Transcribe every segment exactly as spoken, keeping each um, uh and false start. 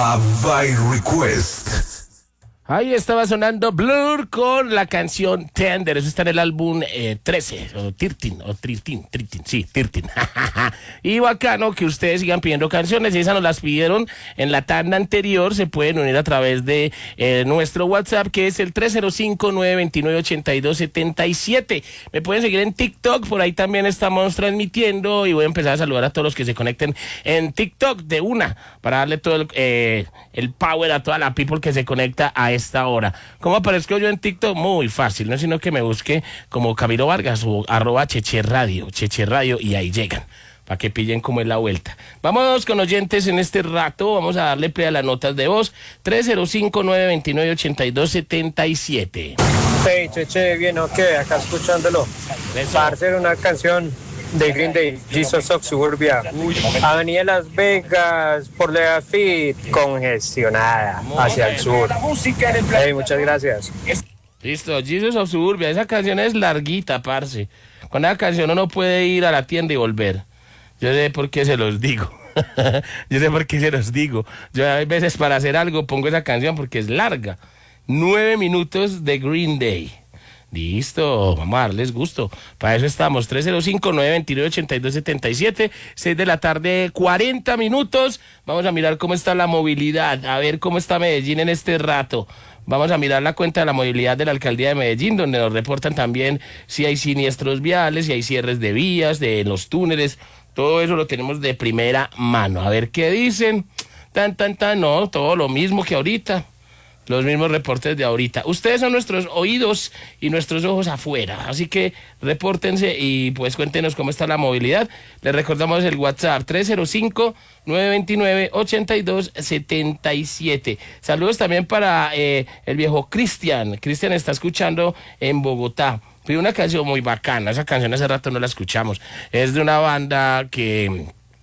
A by Request. Ahí estaba sonando Blur con la canción Tender. Eso está en el álbum eh, trece, o trece, o trece, trece, sí, trece. Y bacano que ustedes sigan pidiendo canciones. Y esas nos las pidieron en la tanda anterior. Se pueden unir a través de eh, nuestro WhatsApp, que es el tres cero cinco, nueve dos nueve, ocho dos siete siete. Me pueden seguir en TikTok, por ahí también estamos transmitiendo. Y voy a empezar a saludar a todos los que se conecten en TikTok de una, para darle todo el, eh, el power a toda la people que se conecta a esta hora. ¿Cómo aparezco yo en TikTok? Muy fácil, no es sino que me busque como Camilo Vargas o arroba Cheche Radio, Cheche Radio, y ahí llegan, para que pillen cómo es la vuelta. Vamos con oyentes en este rato, vamos a darle play a las notas de voz. tres cero cinco, nueve dos nueve, ocho dos siete siete. Hey, Cheche, bien, ok, acá escuchándolo. Para hacer una canción de Green Day, Jesus of Suburbia. Avenida Las Vegas, por la Fit, congestionada hacia el sur. Hey, muchas gracias. Listo, Jesus of Suburbia. Esa canción es larguita, parce. Con esa canción uno puede ir a la tienda y volver. Yo sé por qué se los digo. Yo sé por qué se los digo. Yo a veces para hacer algo pongo esa canción porque es larga. Nueve minutos de Green Day. Listo, vamos a darles gusto. Para eso estamos. tres cero cinco, nueve dos nueve, ocho dos siete siete. seis de la tarde, cuarenta minutos. Vamos a mirar cómo está la movilidad. A ver cómo está Medellín en este rato. Vamos a mirar la cuenta de la movilidad de la alcaldía de Medellín, donde nos reportan también si hay siniestros viales, si hay cierres de vías, de los túneles. Todo eso lo tenemos de primera mano. A ver qué dicen. Tan, tan, tan. No, todo lo mismo que ahorita. Los mismos reportes de ahorita. Ustedes son nuestros oídos y nuestros ojos afuera. Así que repórtense y pues cuéntenos cómo está la movilidad. Les recordamos el WhatsApp tres cero cinco, nueve dos nueve, ocho dos siete siete. Saludos también para eh, el viejo Cristian. Cristian está escuchando en Bogotá. Pide una canción muy bacana. Esa canción hace rato no la escuchamos. Es de una banda que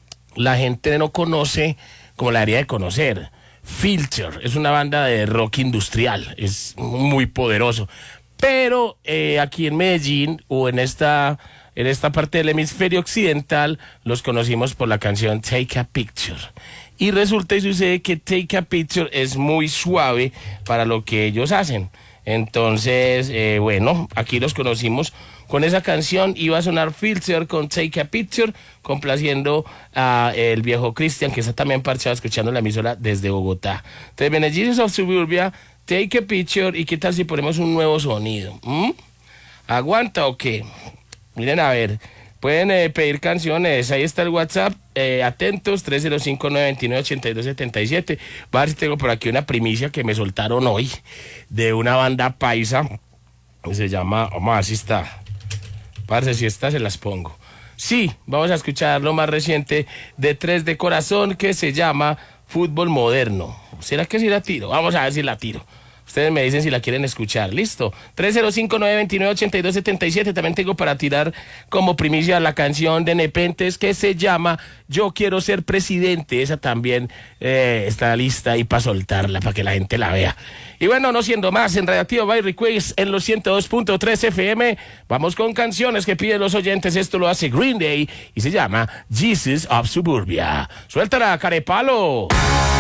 la gente no conoce como la debería de conocer. Filter, es una banda de rock industrial, es muy poderoso, pero eh, aquí en Medellín o en esta, en esta parte del hemisferio occidental los conocimos por la canción Take a Picture, y resulta y sucede que Take a Picture es muy suave para lo que ellos hacen. Entonces, eh, bueno, aquí los conocimos con esa canción. Iba a sonar Filter con Take a Picture, complaciendo a el viejo Cristian, que está también parchado escuchando la emisora desde Bogotá. Entonces, Beneficios of Suburbia, Take a Picture, y qué tal si ponemos un nuevo sonido. ¿Mm? ¿Aguanta o qué? Miren, a ver, pueden eh, pedir canciones. Ahí está el WhatsApp. Eh, atentos, tres cero cinco, nueve dos nueve, ocho dos siete siete. Va a ver si tengo por aquí una primicia que me soltaron hoy de una banda paisa que se llama, vamos a ver si está. Parce, si está, se las pongo. Sí, vamos a escuchar lo más reciente de Tres de Corazón, que se llama Fútbol Moderno. ¿Será que sí la tiro? Vamos a ver si la tiro. Ustedes me dicen si la quieren escuchar. Listo. tres cero cinco, nueve dos nueve, ocho dos siete siete. También tengo para tirar como primicia la canción de Nepentes que se llama Yo Quiero Ser Presidente. Esa también eh, está lista y para soltarla, para que la gente la vea. Y bueno, no siendo más, en Radioactiva by Request en los ciento dos punto tres F M, vamos con canciones que piden los oyentes. Esto lo hace Green Day y se llama Jesus of Suburbia. Suéltala, carepalo.